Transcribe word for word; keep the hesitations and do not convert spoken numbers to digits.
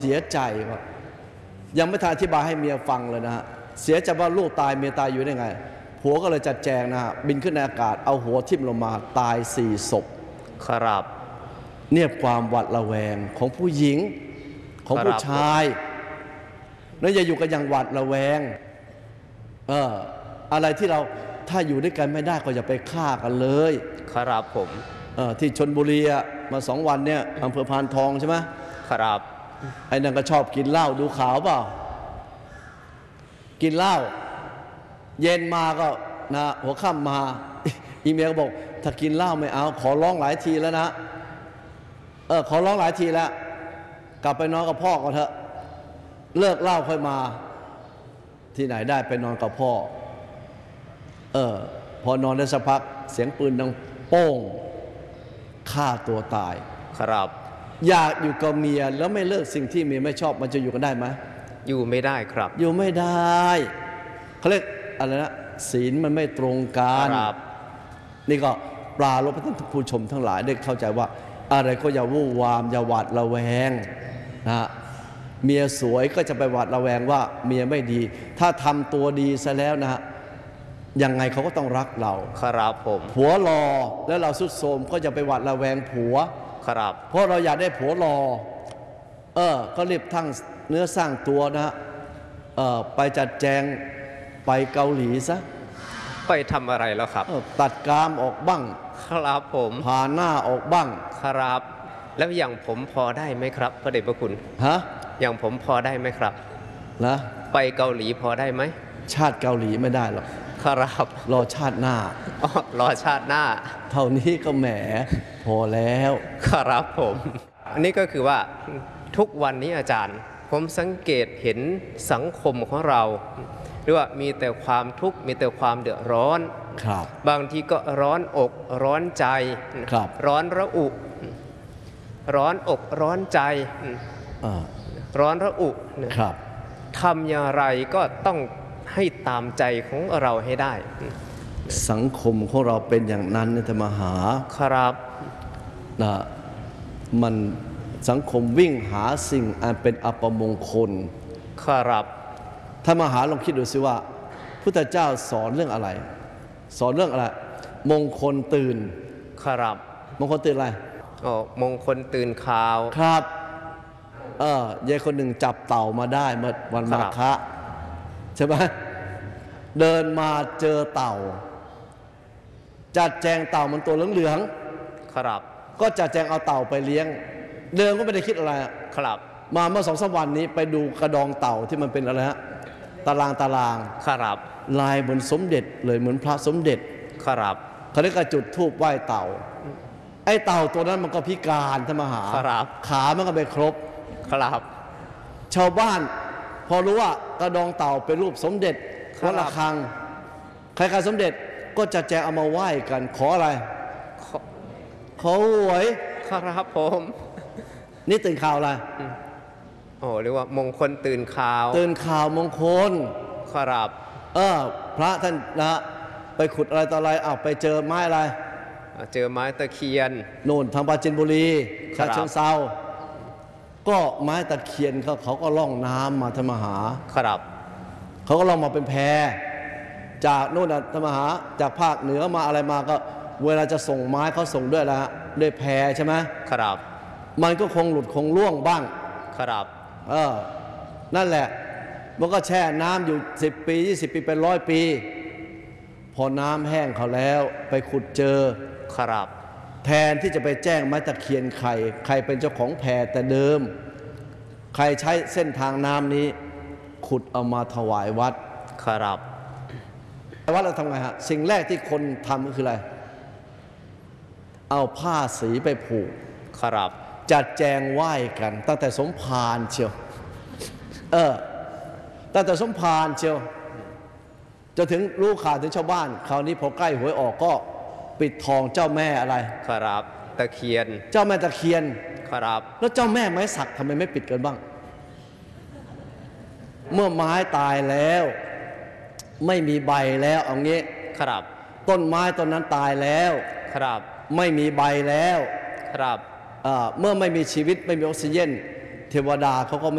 เสียใจว่ายังไม่ทันอธิบายให้เมียฟังเลยนะฮะเสียใจว่าลูกตายเมียตายอยู่ได้ไงผัวก็เลยจัดแจงนะฮะบินขึ้นในอากาศเอาหัวทิ่มลงมาตายสี่ศพครับเนี่ยความหวาดระแวงของผู้หญิงของผู้ชายนั่นอย่าอยู่กันอย่างหวาดระแวงเอออะไรที่เราถ้าอยู่ด้วยกันไม่ได้ก็อย่าไปฆ่ากันเลยครับผมเออที่ชลบุรีมาสองวันเนี่ยอำเภอพานทองใช่ไหมครับไอ้นั่นก็ชอบกินเหล้าดูข่าวเปล่ากินเหล้าเย็นมาก็นะหัวค่ำมาอีเมียก็บอกถ้ากินเหล้าไม่เอาขอร้องหลายทีแล้วนะเออขอร้องหลายทีแล้วกลับไปนอนกับพ่อก่อนเถอะเลิกเหล้าค่อยมาที่ไหนได้ไปนอนกับพ่อเออพอนอนได้สักพักเสียงปืนดังโป้งฆ่าตัวตายครับอยากอยู่กับเมียแล้วไม่เลิกสิ่งที่เมียไม่ชอบมันจะอยู่กันได้ไหมอยู่ไม่ได้ครับอยู่ไม่ได้เขาเรียกอะไรนะศีลมันไม่ตรงกันนี่ก็ปลาลบให้ท่านผู้ชมทั้งหลายได้เข้าใจว่าอะไรก็อย่าวู่วามอย่าหวาดระแวงนะเมียสวยก็จะไปหวาดระแวงว่าเมียไม่ดีถ้าทำตัวดีซะแล้วนะยังไงเขาก็ต้องรักเราครับผมผัวรอแล้วเราสุดโทรมก็จะไปหวาดระแวงผัวครับเพราะเราอยากได้ผัวรอเออก็รีบทั้งเนื้อสร้างตัวนะเออไปจัดแจงไปเกาหลีซะไปทำอะไรแล้วครับตัดกรามออกบ้างครับผมผ่าหน้าออกบ้างครับแล้วอย่างผมพอได้ไหมครับพระเดชพระคุณฮะอย่างผมพอได้ไหมครับนะไปเกาหลีพอได้ไหมชาติเกาหลีไม่ได้หรอกครับรอชาติหน้าอ๋อรอชาติหน้าเท่านี้ก็แหมพอแล้วครับผมอันนี้ก็คือว่าทุกวันนี้อาจารย์ผมสังเกตเห็นสังคมของเราหรือว่ามีแต่ความทุกข์มีแต่ความเดือดร้อนครับบางทีก็ร้อนอกร้อนใจครับร้อนระอุร้อนอกร้อนใจร้อนระอุครับทำอย่างไรก็ต้องให้ตามใจของเราให้ได้สังคมของเราเป็นอย่างนั้นนะธรรมหาครับนะมันสังคมวิ่งหาสิ่งอันเป็นอัปมงคลครับธรรมหาลองคิดดูสิว่าพุทธเจ้าสอนเรื่องอะไรสอนเรื่องอะไรมงคลตื่นครับมงคลตื่นอะไรอ๋อมงคลตื่นข่าวครับเออยายคนหนึ่งจับเต่ามาได้เมื่อวันมาฆะใช่ไหมเดินมาเจอเต่าจัดแจงเต่ามันตัวเหลืองๆครับก็จัดแจงเอาเต่าไปเลี้ยงเดินก็ไม่ได้คิดอะไรครับมาเมื่อสองสามวันนี้ไปดูกระดองเต่าที่มันเป็นอะไรฮะตารางตารางครับลายเหมือนสมเด็จเลยเหมือนพระสมเด็จครับเขาเรียกจุดธูปไหว้เต่าไอ้เต่าตัวนั้นมันก็พิการธรรมหาขามันก็ไม่ครบครับชาวบ้านพอรู้ว่ากระดองเต่าเป็นรูปสมเด็จวัดระฆังใครๆสมเด็จก็จะแจกเอามาไหว้กันขออะไรขอหวยครับผมนี่ตื่นข่าวอะไรโอ้เรียกว่ามงคลตื่นข่าวตื่นข่าวมงคลครับเออพระท่านนะไปขุดอะไรต่ออะไรอ้าวไปเจอไม้อะไรเจอไม้ตะเคียนโน่นทางปราจีนบุรีฉะเชิงเทราก็ไม้ตะเคียนเขาเขาก็ล่องน้ำมาธรรมหาครับเขาก็ล่องมาเป็นแพจากโน่นธรรมหาจากภาคเหนือมาอะไรมาก็เวลาจะส่งไม้เขาส่งด้วยละด้วยแพใช่ไหมครับมันก็คงหลุดคงล่วงบ้างครับเออนั่นแหละมันก็แช่น้ำอยู่สิบปียี่สิบปีเป็นร้อยปีพอน้ำแห้งเขาแล้วไปขุดเจอครับแทนที่จะไปแจ้งไม้ตะเคียนใครใครเป็นเจ้าของแพแต่เดิมใครใช้เส้นทางน้ำนี้ขุดเอามาถวายวัดครับวัดเราทำไงฮะสิ่งแรกที่คนทำก็คืออะไรเอาผ้าสีไปผูกครับจัดแจงไหว้กันตั้งแต่สมภารเชียวเออตั้งแต่สมภารเชียวจะถึงรู้ข่าวถึงชาวบ้านคราวนี้พอใกล้หวยออกก็ปิดทองเจ้าแม่อะไรครับตะเคียนเจ้าแม่ตะเคียนครับแล้วเจ้าแม่ไม้สักทำไมไม่ปิดกันบ้างเมื่อไม้ตายแล้วไม่มีใบแล้วเอางี้ครับต้นไม้ต้นนั้นตายแล้วครับไม่มีใบแล้วครับเมื่อไม่มีชีวิตไม่มีออกซิเจนเทวดาเขาก็